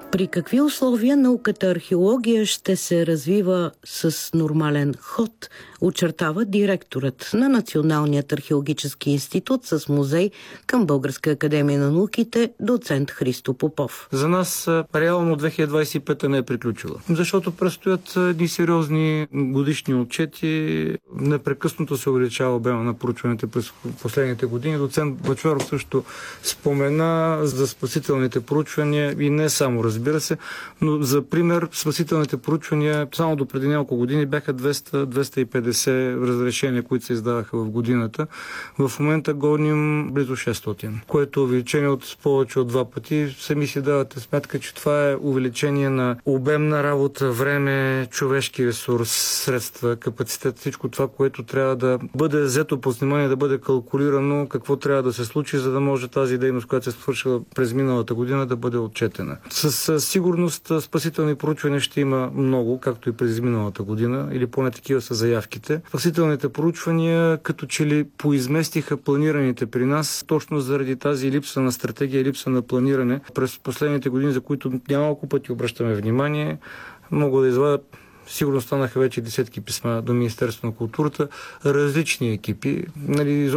При какви условия науката археология ще се развива с нормален ход, очертава директорът на Националният археологически институт с музей към Българска академия на науките, доцент Христо Попов. За нас реално 2025 не е приключила, защото предстоят едни сериозни годишни отчети. Непрекъснато се увеличава обема на проучването през последните години. Доцент Бъчваров също спомена за спасителните проучвания и не само, разбира се, но за пример спасителните проучвания само до преди няколко години бяха 200-250 разрешения, които се издаваха в годината. В момента гоним близо 600, което е увеличение от повече от 2 пъти. Сами си давате сметка, че това е увеличение на обем на работа, време, човешки ресурс, средства, капацитет, всичко това, което трябва да бъде взето под внимание, да бъде калкулирано, какво трябва да се случи, за да може тази дейност, която се свършила през миналата година, да бъде отчетена. Със сигурност спасителни проучвания ще има много, както и през миналата година, или поне такива са заявките. Спасителните проучвания като че ли поизместиха планираните при нас, точно заради тази липса на стратегия, липса на планиране през последните години, за които няколко пъти обръщаме внимание. Мога да извадя, сигурно станаха вече десетки писма до Министерството на културата, различни екипи.